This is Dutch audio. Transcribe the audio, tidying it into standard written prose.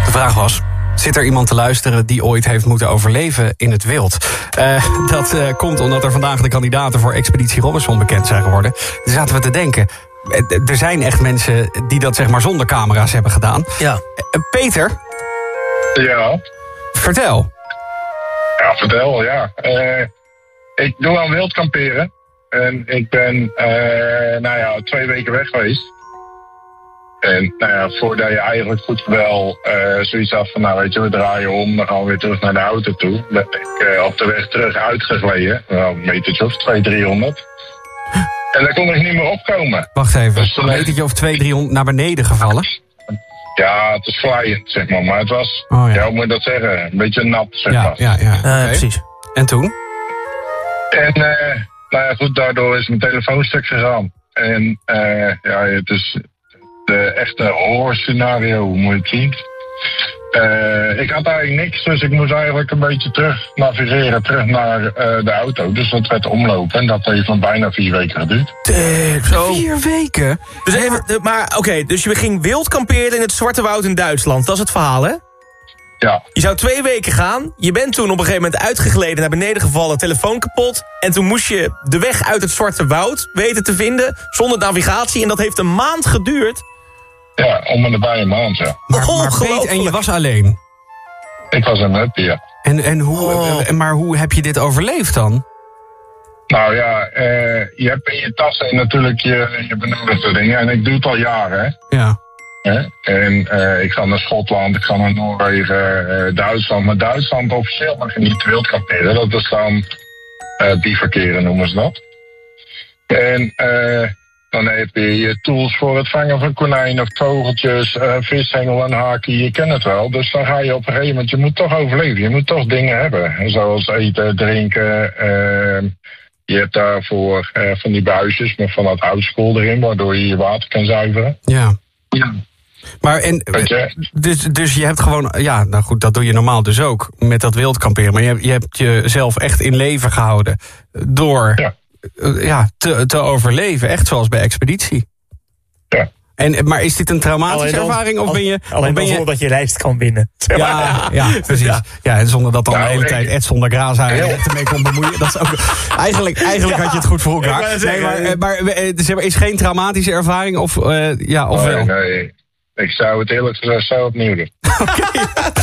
De vraag was, zit er iemand te luisteren die ooit heeft moeten overleven in het wild? Dat komt omdat er vandaag de kandidaten voor Expeditie Robinson bekend zijn geworden. Daar zaten we te denken, er zijn echt mensen die dat zeg maar zonder camera's hebben gedaan. Ja. Peter? Ja. Vertel. Ja, vertel, ja. Ik doe aan wild kamperen. En ik ben 2 weken weg geweest. En voordat je eigenlijk goed wel zoiets had van, we draaien om, dan gaan we weer terug naar de auto toe. Ben ik op de weg terug uitgegleden, een metertje of 200-300. En daar kon ik niet meer opkomen. Wacht even, Dus een metertje of 200-300 naar beneden gevallen? Ja, het is glijend, zeg maar. Maar het was, hoe moet je dat zeggen, een beetje nat, zeg maar. Ja. Okay. Precies. En toen? En goed, daardoor is mijn telefoon stuk gegaan. En het is de echte horrorscenario, hoe moet je het zien. Ik had eigenlijk niks, dus ik moest eigenlijk een beetje terug navigeren, terug naar de auto. Dus dat werd omlopen en dat heeft dan bijna 4 weken geduurd. 4 weken? Dus dus je ging wild kamperen in het Zwarte Woud in Duitsland. Dat is het verhaal, hè? Ja. Je zou 2 weken gaan. Je bent toen op een gegeven moment uitgegleden, naar beneden gevallen, telefoon kapot. En toen moest je de weg uit het Zwarte Woud weten te vinden, zonder navigatie. En dat heeft een maand geduurd. Ja, om en nabij een maand, ja. Maar Peet, en je was alleen? Ik was een huppie, ja. Maar hoe heb je dit overleefd dan? Nou ja, je hebt in je tassen natuurlijk je benodigde dingen. En ik doe het al jaren, hè. Ja. En ik ga naar Schotland, ik ga naar Noorwegen, Duitsland. Maar Duitsland officieel mag je niet wild kamperen. Dat is dan bivakeren, noemen ze dat. En dan heb je je tools voor het vangen van konijnen of vogeltjes, vishengel en haken. Je kent het wel. Dus dan ga je op een gegeven moment, je moet toch overleven. Je moet toch dingen hebben. Zoals eten, drinken. Je hebt daarvoor van die buisjes met van dat oudskool erin, waardoor je je water kan zuiveren. Ja. Ja. Maar dus je hebt gewoon, dat doe je normaal dus ook met dat wildkamperen. Maar je hebt jezelf echt in leven gehouden door te overleven. Echt zoals bij Expeditie. Ja. Maar is dit een traumatische ervaring? Of ben je... Zodat je lijst kan winnen. Ja, precies. Ja, en zonder dat dan de hele tijd Ed zonder Graza ermee kon bemoeien. Dat is ook, eigenlijk had je het goed voor elkaar. Maar is geen traumatische ervaring of wel? Nee. Ik zou het eerlijk gezegd opnieuw doen. Oké.